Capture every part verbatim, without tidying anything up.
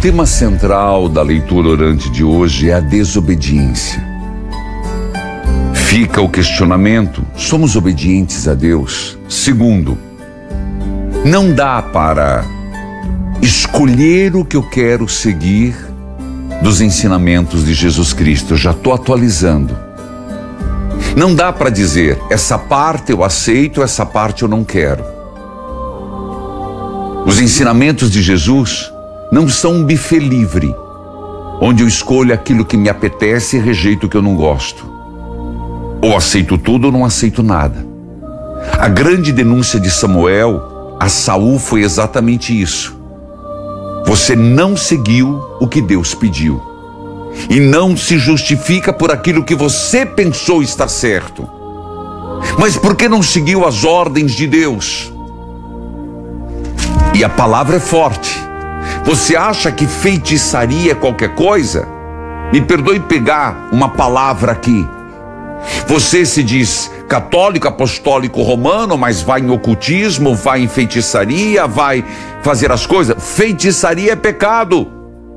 tema central da leitura orante de hoje é a desobediência. Fica o questionamento: somos obedientes a Deus? Segundo, não dá para escolher o que eu quero seguir dos ensinamentos de Jesus Cristo. Eu já estou atualizando. Não dá para dizer, essa parte eu aceito, essa parte eu não quero. Os ensinamentos de Jesus não são um buffet livre, onde eu escolho aquilo que me apetece e rejeito o que eu não gosto. Ou aceito tudo ou não aceito nada. A grande denúncia de Samuel a Saul foi exatamente isso. Você não seguiu o que Deus pediu. E não se justifica por aquilo que você pensou estar certo. Mas por que não seguiu as ordens de Deus? E a palavra é forte. Você acha que feitiçaria é qualquer coisa? Me perdoe pegar uma palavra aqui. Você se diz católico, apostólico, romano, mas vai em ocultismo, vai em feitiçaria, vai fazer as coisas. Feitiçaria é pecado.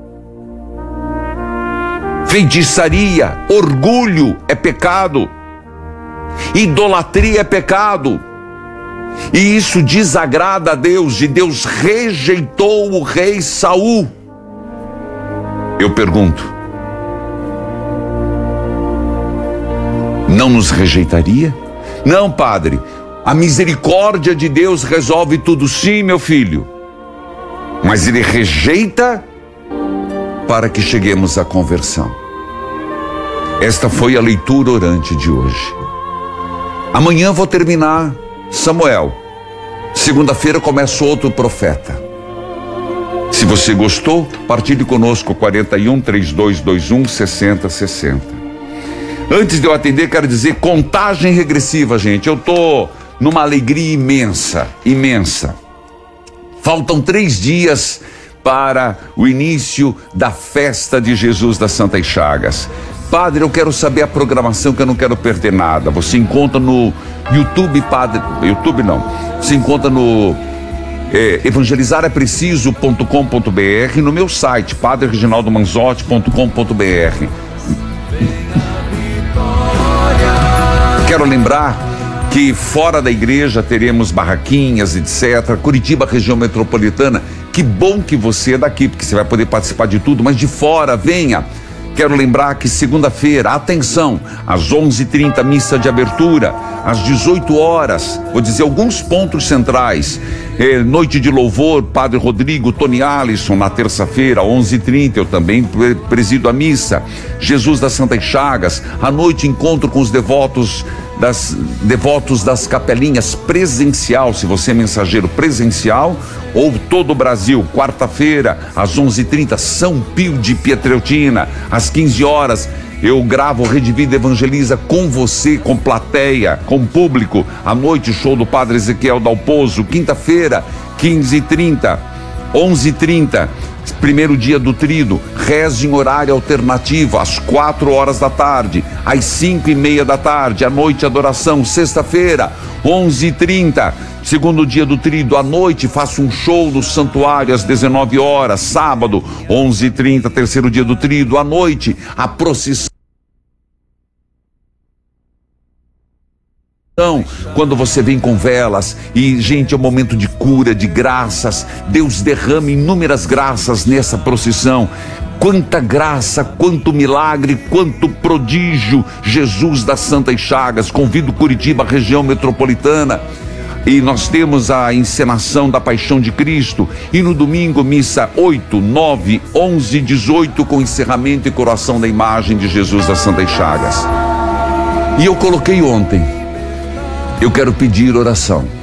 Feitiçaria, orgulho é pecado. Idolatria é pecado. E isso desagrada a Deus, e Deus rejeitou o rei Saul. Eu pergunto, não nos rejeitaria? Não, padre, a misericórdia de Deus resolve tudo. Sim, meu filho, mas Ele rejeita para que cheguemos à conversão. Esta foi a leitura orante de hoje. Amanhã vou terminar Samuel. Segunda-feira começa outro profeta. Se você gostou, partilhe conosco quarenta e um, trinta e dois, vinte e um, sessenta, sessenta. Antes de eu atender, quero dizer, contagem regressiva, gente. Eu tô numa alegria imensa, imensa. Faltam três dias para o início da festa de Jesus das Santas Chagas. Padre, eu quero saber a programação, que eu não quero perder nada. Você encontra no YouTube, Padre, YouTube não, você encontra no é, evangelizar é preciso ponto com ponto br, no meu site, padre reginaldo manzotti ponto com ponto br. Quero lembrar que fora da igreja teremos barraquinhas, etcétera. Curitiba, região metropolitana. Que bom que você é daqui, porque você vai poder participar de tudo, mas de fora, venha. Quero lembrar que segunda-feira, atenção, às onze e trinta, missa de abertura, às dezoito horas, vou dizer alguns pontos centrais, é, noite de louvor, Padre Rodrigo, Tony Alisson, na terça-feira, onze e trinta, eu também presido a missa, Jesus das Santas Chagas, à noite encontro com os devotos das, devotos das capelinhas presencial, se você é mensageiro presencial, ou todo o Brasil, quarta-feira, às onze e trinta, São Pio de Pietreutina, às quinze horas, eu gravo Rede Vida Evangeliza com você, com plateia, com público, à noite, show do Padre Ezequiel Dalpozo, quinta-feira, quinze e trinta, onze e trinta, primeiro dia do trido, reze em horário alternativo, às quatro horas da tarde, às cinco e meia da tarde, à noite, adoração, sexta-feira, onze e trinta, segundo dia do trido, à noite, faço um show no santuário às dezenove horas, sábado, onze e trinta, terceiro dia do trido, à noite, a procissão. Quando você vem com velas e, gente, é um momento de cura, de graças, Deus derrama inúmeras graças nessa procissão. Quanta graça, quanto milagre, quanto prodígio, Jesus das Santas Chagas. Convido Curitiba, região metropolitana. E nós temos a encenação da Paixão de Cristo. E no domingo, missa oito, nove, onze, dezoito, com encerramento e coroação da imagem de Jesus das Santas Chagas. E eu coloquei ontem, eu quero pedir oração.